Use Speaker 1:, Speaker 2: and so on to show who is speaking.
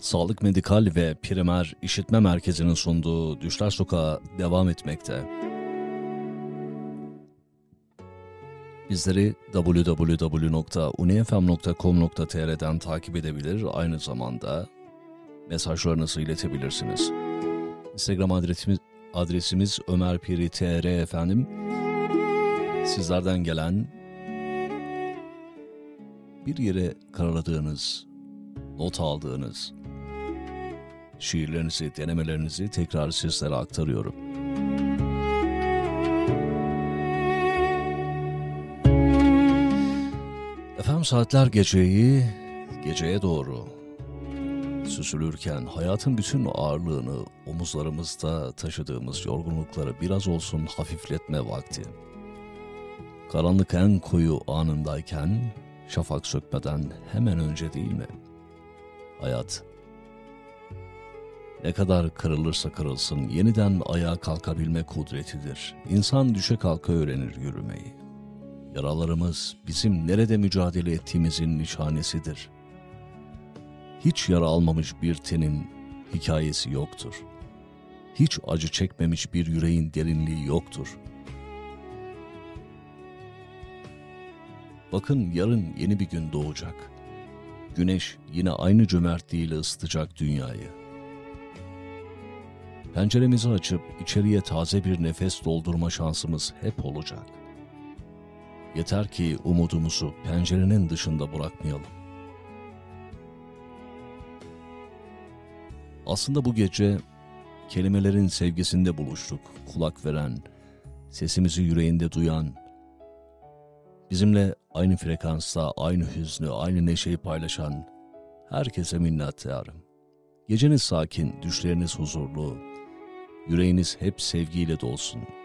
Speaker 1: Sağlık Medikal ve Primer İşitme Merkezi'nin sunduğu Düşler Sokağı devam etmekte. Bizleri www.unifm.com.tr'den takip edebilir, aynı zamanda mesajlarınızı iletebilirsiniz. Instagram adresimiz Ömer Piri TR efendim. Sizlerden gelen bir yere karaladığınız, not aldığınız şiirlerinizi, denemelerinizi tekrar sizlere aktarıyorum. Efendim saatler geceye doğru süzülürken hayatın bütün ağırlığını omuzlarımızda taşıdığımız yorgunlukları biraz olsun hafifletme vakti. Karanlık en koyu anındayken şafak sökmeden hemen önce değil mi? Hayat ne kadar kırılırsa kırılsın yeniden ayağa kalkabilme kudretidir. İnsan düşe kalka öğrenir yürümeyi. Yaralarımız bizim nerede mücadele ettiğimizin nişanesidir. Hiç yara almamış bir tenin hikayesi yoktur. Hiç acı çekmemiş bir yüreğin derinliği yoktur. Bakın yarın yeni bir gün doğacak. Güneş yine aynı cömertliğiyle ısıtacak dünyayı. Penceremizi açıp içeriye taze bir nefes doldurma şansımız hep olacak. Yeter ki umudumuzu pencerenin dışında bırakmayalım. Aslında bu gece kelimelerin sevgisinde buluştuk. Kulak veren, sesimizi yüreğinde duyan, bizimle aynı frekansta, aynı hüznü, aynı neşeyi paylaşan herkese minnettarım. Geceniz sakin, düşleriniz huzurlu, yüreğiniz hep sevgiyle dolsun.